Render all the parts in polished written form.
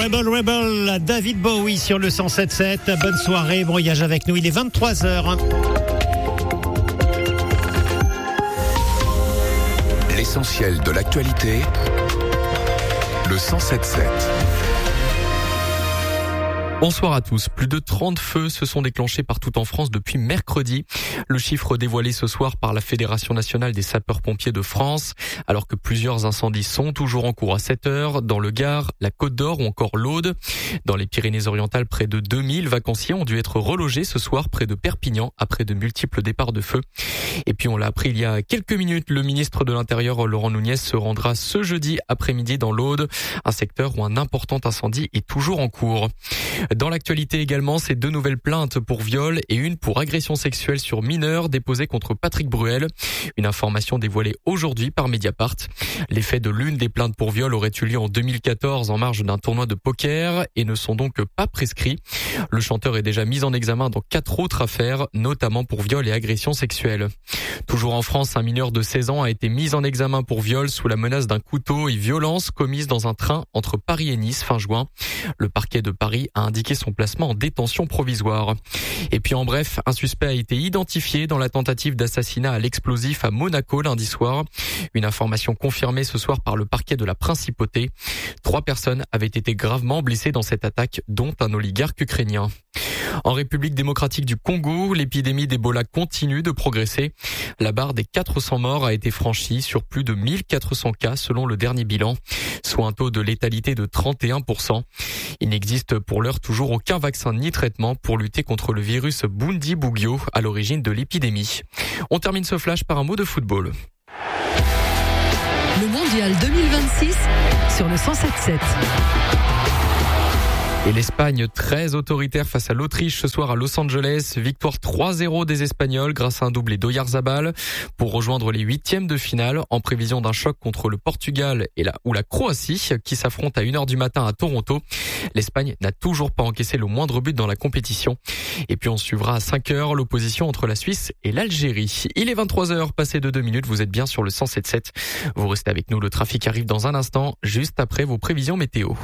Rebel, David Bowie sur le 107.7. Bonne soirée, bon voyage avec nous, il est 23h. L'essentiel de l'actualité, le 107.7. Bonsoir à tous. Plus de 30 feux se sont déclenchés partout en France depuis mercredi. Le chiffre dévoilé ce soir par la Fédération nationale des sapeurs-pompiers de France, alors que plusieurs incendies sont toujours en cours à 7 heures, dans le Gard, la Côte d'Or ou encore l'Aude. Dans les Pyrénées-Orientales, près de 2000 vacanciers ont dû être relogés ce soir près de Perpignan après de multiples départs de feu. Et puis on l'a appris il y a quelques minutes, le ministre de l'Intérieur Laurent Nunez se rendra ce jeudi après-midi dans l'Aude, un secteur où un important incendie est toujours en cours. Dans l'actualité également, c'est 2 nouvelles plaintes pour viol et une pour agression sexuelle sur mineurs déposées contre Patrick Bruel. Une information dévoilée aujourd'hui par Mediapart. Les faits de l'une des plaintes pour viol auraient eu lieu en 2014 en marge d'un tournoi de poker et ne sont donc pas prescrits. Le chanteur est déjà mis en examen dans 4 autres affaires, notamment pour viol et agression sexuelle. Toujours en France, un mineur de 16 ans a été mis en examen pour viol sous la menace d'un couteau et violence commise dans un train entre Paris et Nice fin juin. Le parquet de Paris a indiqué son placement en détention provisoire. Et puis en bref, un suspect a été identifié dans la tentative d'assassinat à l'explosif à Monaco lundi soir. Une information confirmée ce soir par le parquet de la Principauté. 3 personnes avaient été gravement blessées dans cette attaque, dont un oligarque ukrainien. En République démocratique du Congo, l'épidémie d'Ebola continue de progresser. La barre des 400 morts a été franchie sur plus de 1400 cas selon le dernier bilan, soit un taux de létalité de 31%. Il n'existe pour l'heure toujours aucun vaccin ni traitement pour lutter contre le virus Bundibugyo à l'origine de l'épidémie. On termine ce flash par un mot de football. Le Mondial 2026 sur le 107.7. Et l'Espagne très autoritaire face à l'Autriche ce soir à Los Angeles. Victoire 3-0 des Espagnols grâce à un doublé d'Oyarzabal pour rejoindre les 8e de finale en prévision d'un choc contre le Portugal ou la Croatie qui s'affrontent à 1h du matin à Toronto. L'Espagne n'a toujours pas encaissé le moindre but dans la compétition. Et puis on suivra à 5h l'opposition entre la Suisse et l'Algérie. Il est 23h, passé de 2 minutes, vous êtes bien sur le 107.7. Vous restez avec nous, le trafic arrive dans un instant, juste après vos prévisions météo.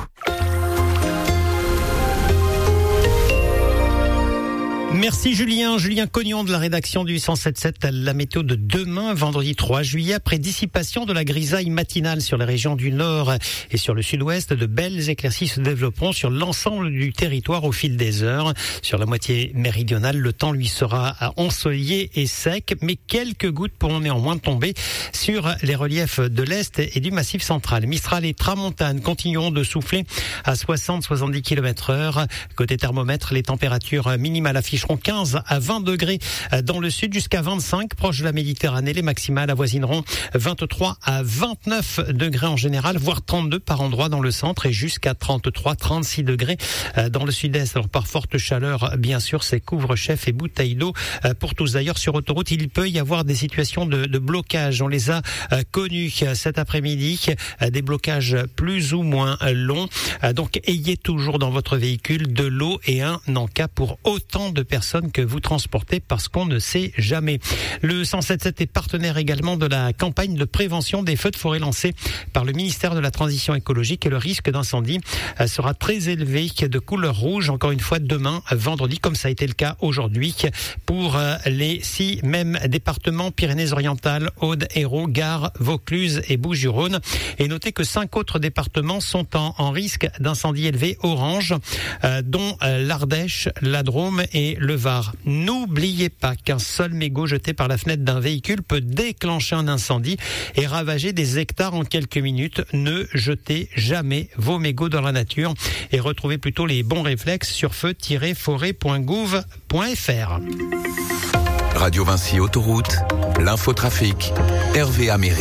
Merci Julien Cognon de la rédaction du 107.7. La météo de demain, vendredi 3 juillet, après dissipation de la grisaille matinale sur les régions du nord et sur le sud-ouest, de belles éclaircies se développeront sur l'ensemble du territoire au fil des heures. Sur la moitié méridionale, le temps lui sera ensoleillé et sec, mais quelques gouttes pourront néanmoins tomber sur les reliefs de l'est et du massif central. Mistral et tramontane continueront de souffler à 60-70 km/h. Côté thermomètre, les températures minimales afficheront 15 à 20 degrés dans le sud, jusqu'à 25 proche de la Méditerranée. Les maximales avoisineront 23 à 29 degrés en général, voire 32 par endroit dans le centre et jusqu'à 33-36 degrés dans le sud-est. Alors par forte chaleur, bien sûr, c'est couvre-chef et bouteilles d'eau pour tous. D'ailleurs, sur autoroute, il peut y avoir des situations de blocage. On les a connues cet après-midi, des blocages plus ou moins longs. Donc ayez toujours dans votre véhicule de l'eau et un en-cas pour autant de personnes que vous transportez, parce qu'on ne sait jamais. Le 107.7 est partenaire également de la campagne de prévention des feux de forêt lancée par le ministère de la Transition écologique, et le risque d'incendie sera très élevé, de couleur rouge, encore une fois demain, vendredi, comme ça a été le cas aujourd'hui, pour les 6 mêmes départements: Pyrénées-Orientales, Aude, Hérault, Gard, Vaucluse et Bouches-du-Rhône. Et notez que 5 autres départements sont en risque d'incendie élevé orange, dont l'Ardèche, la Drôme et le Var. N'oubliez pas qu'un seul mégot jeté par la fenêtre d'un véhicule peut déclencher un incendie et ravager des hectares en quelques minutes. Ne jetez jamais vos mégots dans la nature et retrouvez plutôt les bons réflexes sur feu-forêt.gouv.fr. Radio Vinci Autoroute, l'infotrafic, Hervé Améry.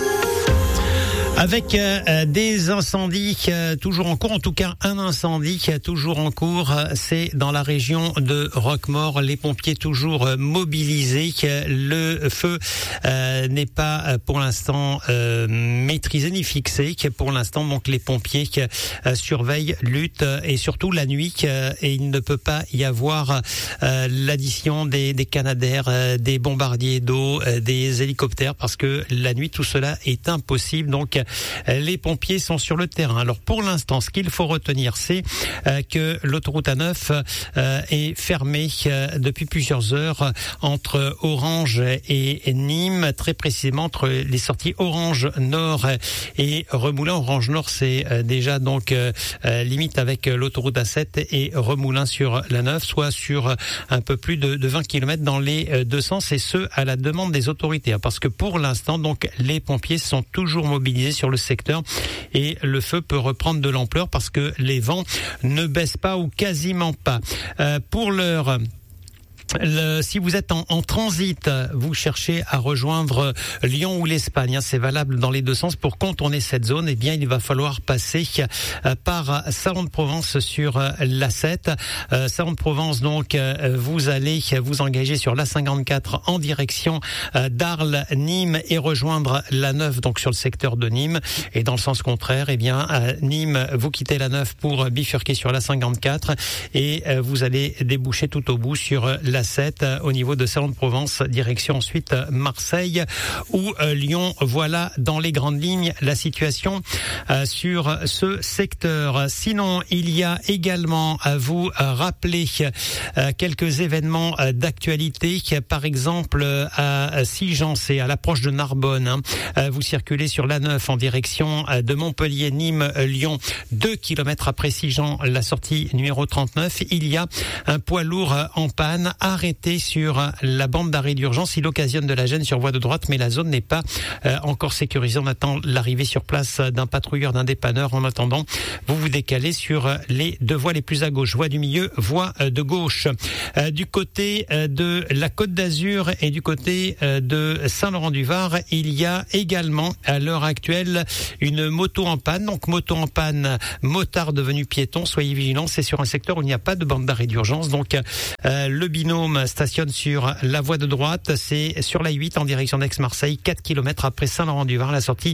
Avec des incendies toujours en cours, en tout cas un incendie toujours en cours, c'est dans la région de Roquemaure. Les pompiers toujours mobilisés. Le feu n'est pas pour l'instant maîtrisé ni fixé. Pour l'instant, donc les pompiers surveillent, luttent, et surtout la nuit. Et il ne peut pas y avoir l'addition des canadaires, des bombardiers d'eau, des hélicoptères, parce que la nuit tout cela est impossible. Donc les pompiers sont sur le terrain. Alors pour l'instant, ce qu'il faut retenir, c'est que l'autoroute A9 est fermée depuis plusieurs heures entre Orange et Nîmes, très précisément entre les sorties Orange Nord et Remoulins. Orange Nord, c'est déjà donc limite avec l'autoroute A7 et Remoulins sur la 9, soit sur un peu plus de 20 km dans les deux sens, et ce à la demande des autorités, parce que pour l'instant donc les pompiers sont toujours mobilisés sur le secteur et le feu peut reprendre de l'ampleur parce que les vents ne baissent pas ou quasiment pas. Pour l'heure, si vous êtes en transit, vous cherchez à rejoindre Lyon ou l'Espagne, c'est valable dans les deux sens. Pour contourner cette zone, eh bien, il va falloir passer par Salon-de-Provence sur l'A7. Salon-de-Provence, donc, vous allez vous engager sur l'A54 en direction d'Arles, Nîmes et rejoindre l'A9, donc sur le secteur de Nîmes. Et dans le sens contraire, eh bien, à Nîmes, vous quittez l'A9 pour bifurquer sur l'A54 et vous allez déboucher tout au bout sur l'A7 au niveau de Salon-de-Provence, direction ensuite Marseille ou Lyon. Voilà dans les grandes lignes la situation sur ce secteur. Sinon, il y a également à vous rappeler quelques événements d'actualité. Par exemple, à Sigean, c'est à l'approche de Narbonne. Vous circulez sur l'A9 en direction de Montpellier, Nîmes, Lyon. 2 km après Sigean, la sortie numéro 39. Il y a un poids lourd en panne arrêté sur la bande d'arrêt d'urgence. Il occasionne de la gêne sur voie de droite, mais la zone n'est pas encore sécurisée. On attend l'arrivée sur place d'un patrouilleur, d'un dépanneur. En attendant, vous vous décalez sur les deux voies les plus à gauche, voie du milieu, voie de gauche. Du côté de la Côte d'Azur et du côté de Saint-Laurent-du-Var, il y a également à l'heure actuelle une moto en panne. Donc moto en panne, motard devenu piéton, soyez vigilants. C'est sur un secteur où il n'y a pas de bande d'arrêt d'urgence. Donc le binôme stationne sur la voie de droite, c'est sur la 8 en direction d'Aix-Marseille, 4 km après Saint-Laurent-du-Var, la sortie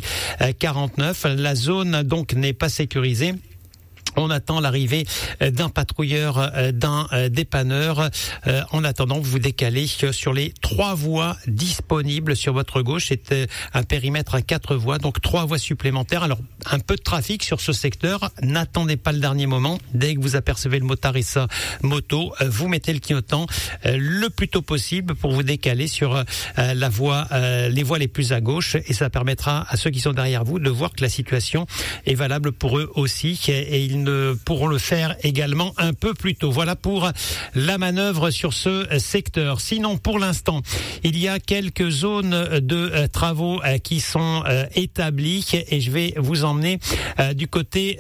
49. La zone donc n'est pas sécurisée. On attend l'arrivée d'un patrouilleur, d'un dépanneur. En attendant, vous vous décalez sur les 3 voies disponibles sur votre gauche. C'est un périmètre à 4 voies, donc 3 voies supplémentaires. Alors, un peu de trafic sur ce secteur. N'attendez pas le dernier moment. Dès que vous apercevez le motard et sa moto, vous mettez le clignotant le plus tôt possible pour vous décaler sur la voie, les voies les plus à gauche. Et ça permettra à ceux qui sont derrière vous de voir que la situation est valable pour eux aussi. Et ils pourront le faire également un peu plus tôt. Voilà pour la manœuvre sur ce secteur. Sinon, pour l'instant, il y a quelques zones de travaux qui sont établies et je vais vous emmener du côté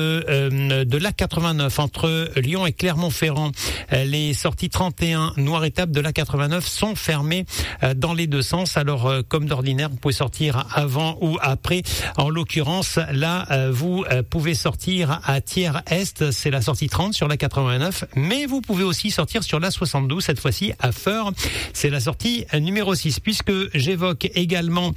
de l'A89 entre Lyon et Clermont-Ferrand. Les sorties 31 Noir-Étape de l'A89 sont fermées dans les deux sens. Alors, comme d'ordinaire, vous pouvez sortir avant ou après. En l'occurrence, là, vous pouvez sortir à Thiers-Est, c'est la sortie 30 sur la 89, mais vous pouvez aussi sortir sur la 72, cette fois-ci à Feurs, c'est la sortie numéro 6, puisque j'évoque également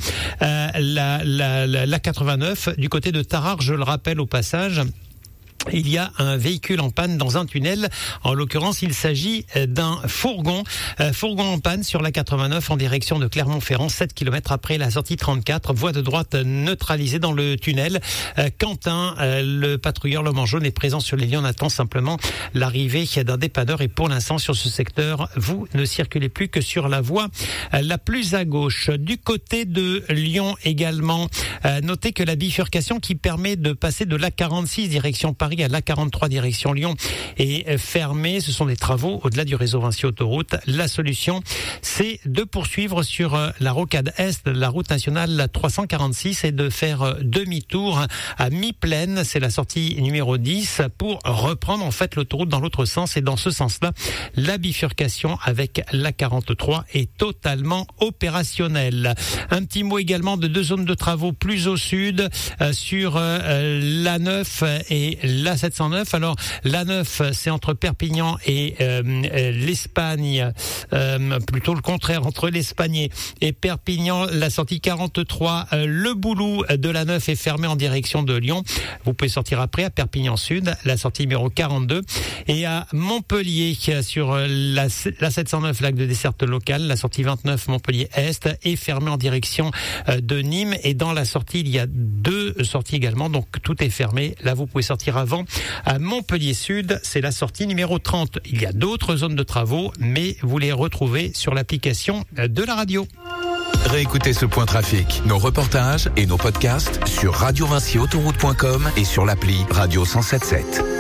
la 89 du côté de Tarare, je le rappelle au passage. Il y a un véhicule en panne dans un tunnel. En l'occurrence, il s'agit d'un fourgon en panne sur la 89 en direction de Clermont-Ferrand, 7 km après la sortie 34, voie de droite neutralisée dans le tunnel. Quentin, le patrouilleur l'homme en jaune, est présent sur les lieux. On attend simplement l'arrivée d'un dépanneur et pour l'instant sur ce secteur, vous ne circulez plus que sur la voie la plus à gauche. Du côté de Lyon également, notez que la bifurcation qui permet de passer de l'A46 direction Paris à l'A43 direction Lyon est fermée. Ce sont des travaux au-delà du réseau Vinci Autoroute. La solution, c'est de poursuivre sur la rocade Est, la route nationale 346 et de faire demi-tour à mi-plaine. C'est la sortie numéro 10 pour reprendre en fait l'autoroute dans l'autre sens. Et dans ce sens-là, la bifurcation avec l'A43 est totalement opérationnelle. Un petit mot également de 2 zones de travaux plus au sud sur l'A9 et la 709. Alors la 9, c'est entre Perpignan et l'Espagne, plutôt le contraire, entre l'Espagne et Perpignan. La sortie 43, le Boulou de la 9 est fermé en direction de Lyon. Vous pouvez sortir après à Perpignan Sud, la sortie numéro 42. Et à Montpellier, sur la 709, lac de desserte locale, la sortie 29 Montpellier Est est fermée en direction de Nîmes. Et dans la sortie, il y a 2 sorties également, donc tout est fermé. Là, vous pouvez sortir avant. À Montpellier Sud, c'est la sortie numéro 30. Il y a d'autres zones de travaux, mais vous les retrouvez sur l'application de la radio. Réécoutez ce point trafic, nos reportages et nos podcasts sur radiovinciautoroute.com et sur l'appli Radio 107.7.